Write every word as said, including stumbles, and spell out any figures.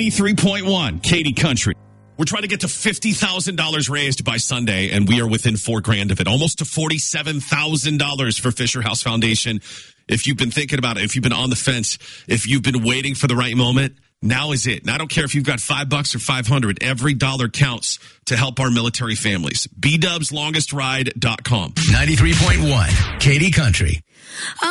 ninety-three point one, Katy Country. We're trying to get to fifty thousand dollars raised by Sunday, and we are within four grand of it. Almost to forty-seven thousand dollars for Fisher House Foundation. If you've been thinking about it, if you've been on the fence, if you've been waiting for the right moment, now is it. And I don't care if you've got five bucks or five hundred. Every dollar counts to help our military families. B Dubs Longest Ride dot com. ninety-three point one, Katy Country.